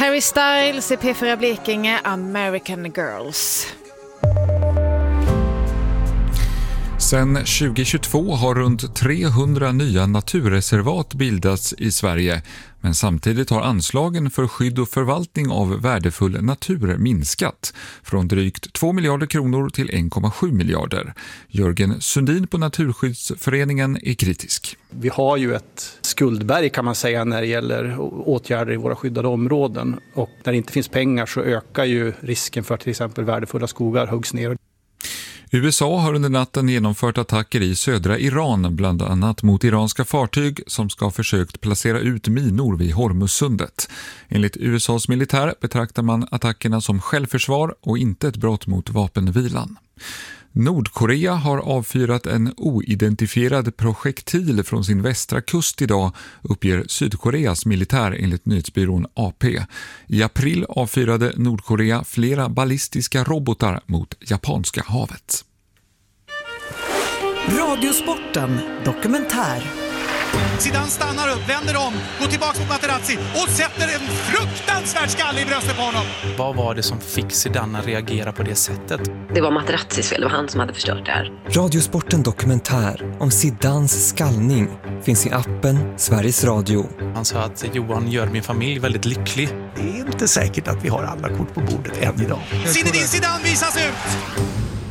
Harry Styles i P4 Blekinge, American Girls. Sedan 2022 har runt 300 nya naturreservat bildats i Sverige, men samtidigt har anslagen för skydd och förvaltning av värdefull natur minskat från drygt 2 miljarder kronor till 1,7 miljarder. Jörgen Sundin på Naturskyddsföreningen är kritisk. Vi har ju ett skuldberg kan man säga när det gäller åtgärder i våra skyddade områden, och när det inte finns pengar så ökar ju risken för att till exempel värdefulla skogar huggs ner. USA har under natten genomfört attacker i södra Iran, bland annat mot iranska fartyg som ska ha försökt placera ut minor vid Hormuzsundet. Enligt USAs militär betraktar man attackerna som självförsvar och inte ett brott mot vapenvilan. Nordkorea har avfyrat en oidentifierad projektil från sin västra kust idag, uppger Sydkoreas militär enligt nyhetsbyrån AP. I april avfyrade Nordkorea flera ballistiska robotar mot Japanska havet. Radiosporten dokumentär. Zidane stannar upp, vänder om, går tillbaka mot Materazzi och sätter en fruktansvärd skalle i bröstet på honom. Vad var det som fick Zidane att reagera på det sättet? Det var Materazzis fel, det var han som hade förstört det här. Radiosporten dokumentär om Zidanes skallning finns i appen Sveriges Radio. Han sa att Johan gör min familj väldigt lycklig. Det är inte säkert att vi har alla kort på bordet än idag. Zinedine Zidane visas ut!